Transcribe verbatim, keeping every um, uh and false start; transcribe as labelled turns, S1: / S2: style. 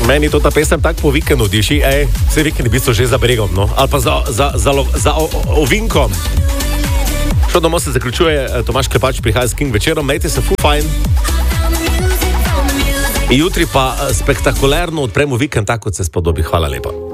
S1: Meni to ta pesem tako po vikendu diši, ej, vse vikendi v bistvu že za bregom, no, ali pa za, za, za, za, za o, o, ovinkom. Šo domov se zaključuje, Tomaž Klepač prihaja s King večerom, mejte se full fajn. Jutri pa spektakularno odpremo vikend, tako kot se spodobi. Hvala lepa.